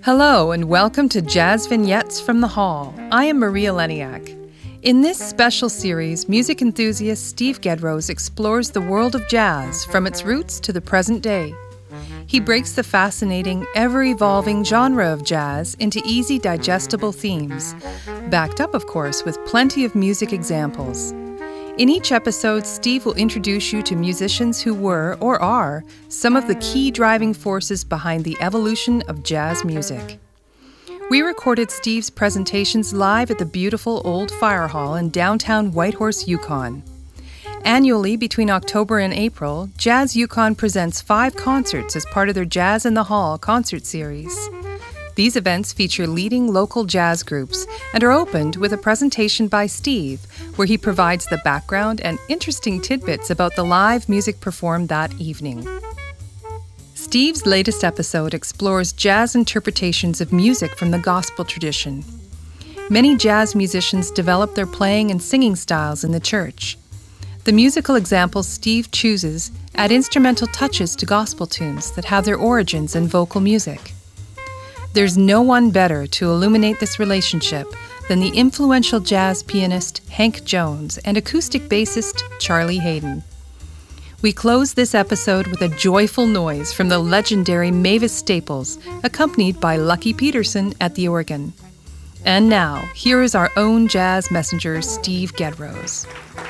Hello and welcome to Jazz Vignettes from the Hall. I am Maria Leniak. In this special series, music enthusiast Steve Gedrose explores the world of jazz from its roots to the present day. He breaks the fascinating, ever-evolving genre of jazz into easy, digestible themes, backed up, of course, with plenty of music examples. In each episode, Steve will introduce you to musicians who were, or are, some of the key driving forces behind the evolution of jazz music. We recorded Steve's presentations live at the beautiful Old Fire Hall in downtown Whitehorse, Yukon. Annually, between October and April, Jazz Yukon presents 5 concerts as part of their Jazz in the Hall concert series. These events feature leading local jazz groups and are opened with a presentation by Steve, where he provides the background and interesting tidbits about the live music performed that evening. Steve's latest episode explores jazz interpretations of music from the gospel tradition. Many jazz musicians develop their playing and singing styles in the church. The musical examples Steve chooses add instrumental touches to gospel tunes that have their origins in vocal music. There's no one better to illuminate this relationship than the influential jazz pianist Hank Jones and acoustic bassist Charlie Haden. We close this episode with a joyful noise from the legendary Mavis Staples, accompanied by Lucky Peterson at the organ. And now, here is our own jazz messenger, Steve Gedrose.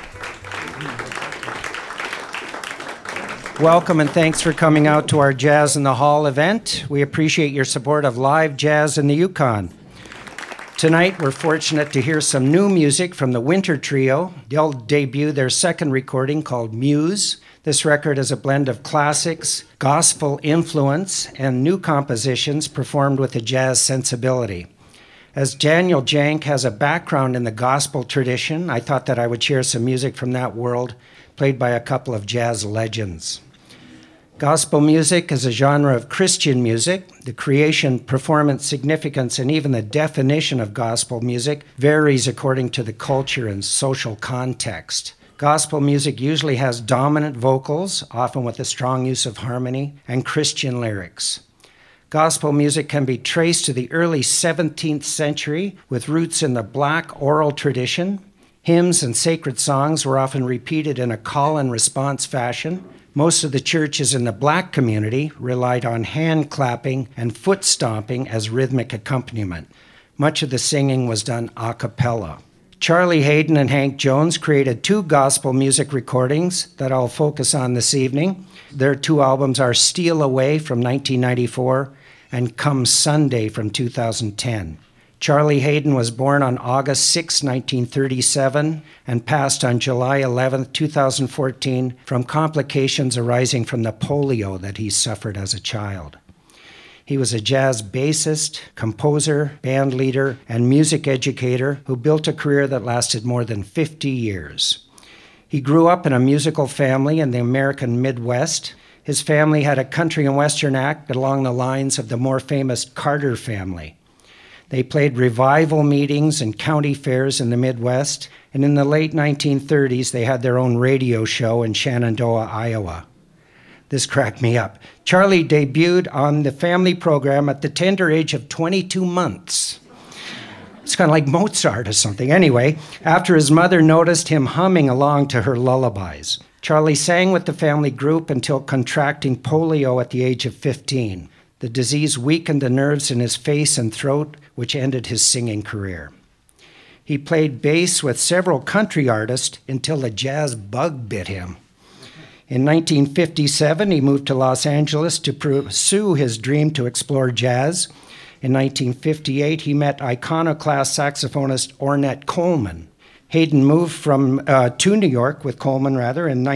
Welcome and thanks for coming out to our Jazz in the Hall event. We appreciate your support of live jazz in the Yukon. Tonight, we're fortunate to hear some new music from the Winter Trio. They'll debut their second recording called Muse. This record is a blend of classics, gospel influence, and new compositions performed with a jazz sensibility. As Daniel Jank has a background in the gospel tradition, I thought that I would share some music from that world, played by a couple of jazz legends. Gospel music is a genre of Christian music. The creation, performance, significance, and even the definition of gospel music varies according to the culture and social context. Gospel music usually has dominant vocals, often with a strong use of harmony, and Christian lyrics. Gospel music can be traced to the early 17th century with roots in the black oral tradition. Hymns and sacred songs were often repeated in a call and response fashion. Most of the churches in the black community relied on hand clapping and foot stomping as rhythmic accompaniment. Much of the singing was done a cappella. Charlie Haden and Hank Jones created 2 gospel music recordings that I'll focus on this evening. Their 2 albums are Steal Away from 1994 and Come Sunday from 2010. Charlie Haden was born on August 6, 1937, and passed on July 11, 2014, from complications arising from the polio that he suffered as a child. He was a jazz bassist, composer, band leader, and music educator who built a career that lasted more than 50 years. He grew up in a musical family in the American Midwest. His family had a country and western act along the lines of the more famous Carter family. They played revival meetings and county fairs in the Midwest, and in the late 1930s, they had their own radio show in Shenandoah, Iowa. This cracked me up. Charlie debuted on the family program at the tender age of 22 months. It's kind of like Mozart or something. Anyway, after his mother noticed him humming along to her lullabies, Charlie sang with the family group until contracting polio at the age of 15. The disease weakened the nerves in his face and throat, which ended his singing career. He played bass with several country artists until the jazz bug bit him. In 1957, he moved to Los Angeles to pursue his dream to explore jazz. In 1958, he met iconoclast saxophonist Ornette Coleman. Haden moved to New York with Coleman in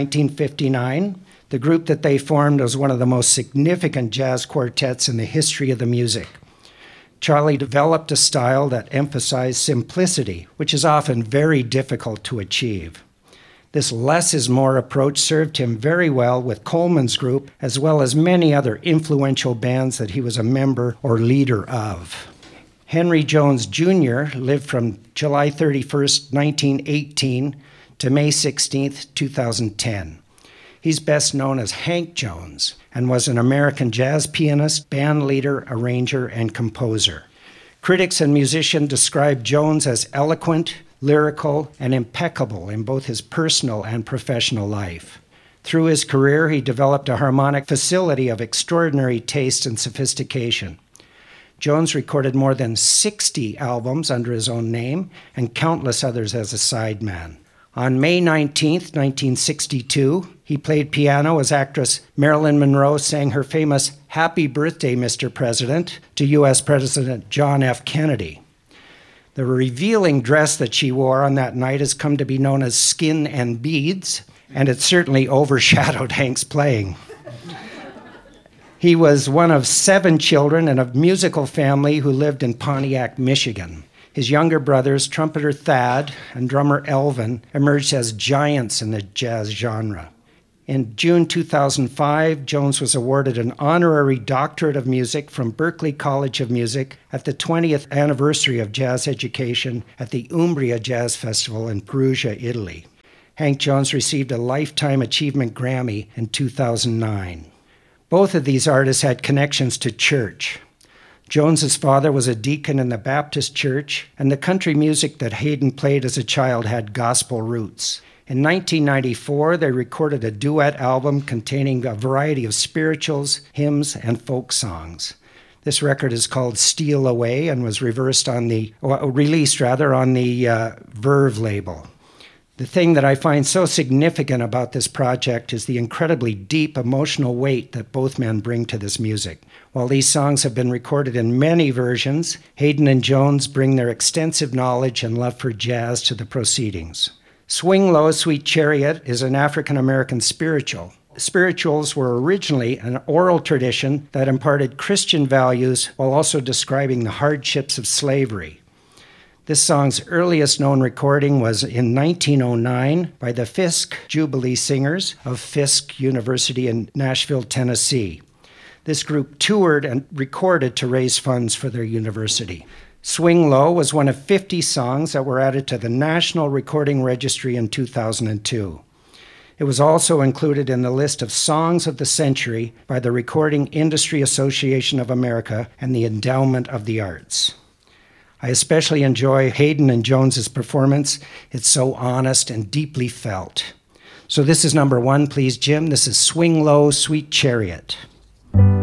1959. The group that they formed was one of the most significant jazz quartets in the history of the music. Charlie developed a style that emphasized simplicity, which is often very difficult to achieve. This less is more approach served him very well with Coleman's group, as well as many other influential bands that he was a member or leader of. Henry Jones Jr. lived from July 31st, 1918 to May 16th, 2010. He's best known as Hank Jones and was an American jazz pianist, band leader, arranger, and composer. Critics and musicians describe Jones as eloquent, lyrical, and impeccable in both his personal and professional life. Through his career, he developed a harmonic facility of extraordinary taste and sophistication. Jones recorded more than 60 albums under his own name and countless others as a sideman. On May 19, 1962, he played piano as actress Marilyn Monroe sang her famous "Happy Birthday, Mr. President" to U.S. President John F. Kennedy. The revealing dress that she wore on that night has come to be known as Skin and Beads, and it certainly overshadowed Hank's playing. He was one of 7 children in a musical family who lived in Pontiac, Michigan. His younger brothers, trumpeter Thad and drummer Elvin, emerged as giants in the jazz genre. In June 2005, Jones was awarded an honorary doctorate of music from Berklee College of Music at the 20th anniversary of jazz education at the Umbria Jazz Festival in Perugia, Italy. Hank Jones received a Lifetime Achievement Grammy in 2009. Both of these artists had connections to church. Jones's father was a deacon in the Baptist church, and the country music that Hayden played as a child had gospel roots. In 1994, they recorded a duet album containing a variety of spirituals, hymns, and folk songs. This record is called Steal Away and was released on the Verve label. The thing that I find so significant about this project is the incredibly deep emotional weight that both men bring to this music. While these songs have been recorded in many versions, Hayden and Jones bring their extensive knowledge and love for jazz to the proceedings. Swing Low, Sweet Chariot is an African-American spiritual. Spirituals were originally an oral tradition that imparted Christian values while also describing the hardships of slavery. This song's earliest known recording was in 1909 by the Fisk Jubilee Singers of Fisk University in Nashville, Tennessee. This group toured and recorded to raise funds for their university. Swing Low was one of 50 songs that were added to the National Recording Registry in 2002. It was also included in the list of Songs of the Century by the Recording Industry Association of America and the Endowment of the Arts. I especially enjoy Hayden and Jones's performance. It's so honest and deeply felt. So this is number 1, please, Jim. This is Swing Low, Sweet Chariot.